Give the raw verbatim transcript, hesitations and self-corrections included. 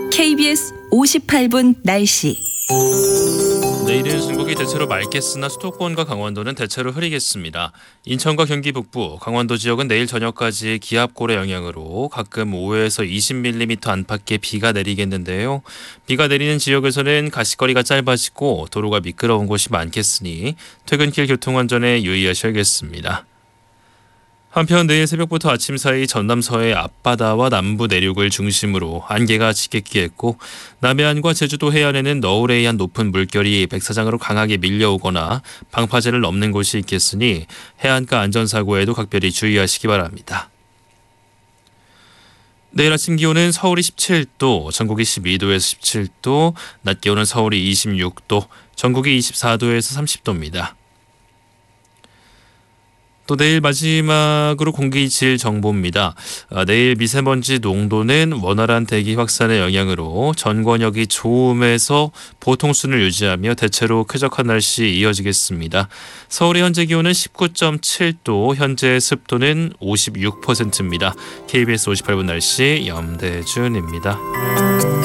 케이비에스 오십팔 분 날씨. 내일은 전국이 대체로 맑겠으나 수도권과 강원도는 대체로 흐리겠습니다. 인천과 경기 북부, 강원도 지역은 내일 저녁까지 기압골의 영향으로 가끔 오에서 이십 밀리미터 안팎의 비가 내리겠는데요. 비가 내리는 지역에서는 가시거리가 짧아지고 도로가 미끄러운 곳이 많겠으니 퇴근길 교통안전에 유의하셔야겠습니다. 한편 내일 새벽부터 아침 사이 전남 서해 앞바다와 남부 내륙을 중심으로 안개가 짙겠고 남해안과 제주도 해안에는 너울에 의한 높은 물결이 백사장으로 강하게 밀려오거나 방파제를 넘는 곳이 있겠으니 해안가 안전사고에도 각별히 주의하시기 바랍니다. 내일 아침 기온은 서울이 십칠 도, 전국이 십이 도에서 십칠 도, 낮 기온은 서울이 이십육 도, 전국이 이십사 도에서 삼십 도입니다. 또 내일 마지막으로 공기질 정보입니다. 아, 내일 미세먼지 농도는 원활한 대기 확산의 영향으로 전 권역이 좋음에서 보통 수준을 유지하며 대체로 쾌적한 날씨 이어지겠습니다. 서울의 현재 기온은 십구 점 칠 도, 현재 습도는 오십육 퍼센트입니다. 케이비에스 오십팔 분 날씨 염대준입니다.